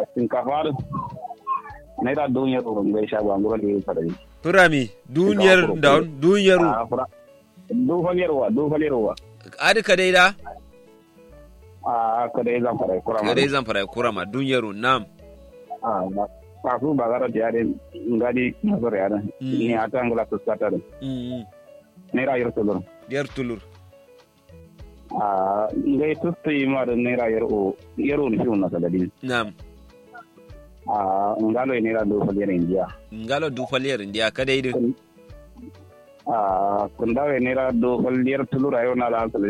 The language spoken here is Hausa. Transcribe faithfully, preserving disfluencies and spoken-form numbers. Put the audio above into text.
a shinkafa naira duniyar urun bai sha ba ngoro ne fara Furami duniyar down duniyar a fura du falirwa du falirwa adi ka dai da a kada zan fara kurama ka dai zan fara kurama duniyar nam a ba su ba gara da yare ngadi nazar yare ni ata ngula su sata da mm naira yar tulur yar tulur a ngai tusti ma da naira yar o yaro ni fiuna sadadi nam a ngalo naira do faliyar indiya ngalo du faliyar indiya ka dai din a kundawe naira do faliyar tulur ayo na da